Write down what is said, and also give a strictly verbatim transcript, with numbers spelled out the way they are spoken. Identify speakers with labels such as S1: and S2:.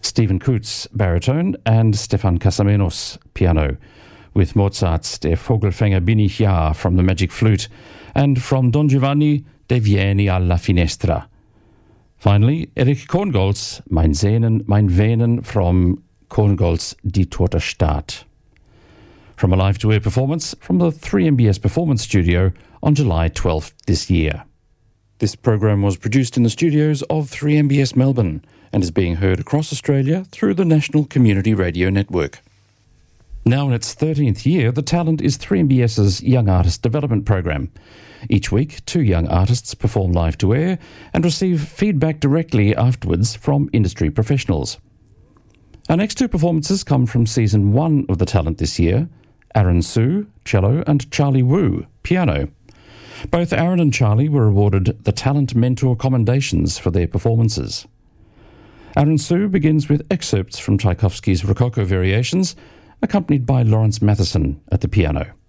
S1: Stephen Kutz, baritone, and Stefan Casamenos, piano, with Mozart's Der Vogelfänger bin ich ja from the Magic Flute, and from Don Giovanni, De Vieni alla Finestra. Finally, Erich Korngold's Mein Sehnen, Mein Venen from Korngold's Die Tote Stadt. From a live-to-air performance from the three M B S Performance Studio on July twelfth this year. This program was produced in the studios of three M B S Melbourne and is being heard across Australia through the National Community Radio Network. Now in its thirteenth year, The Talent is three M B S's Young Artist Development Program. Each week, two young artists perform live to air and receive feedback directly afterwards from industry professionals. Our next two performances come from Season one of The Talent this year, Aaron Su, cello, and Charlie Wu, piano. Both Aaron and Charlie were awarded the Talent Mentor Commendations for their performances. Aaron Su begins with excerpts from Tchaikovsky's Rococo Variations, accompanied by Lawrence Matheson at the piano.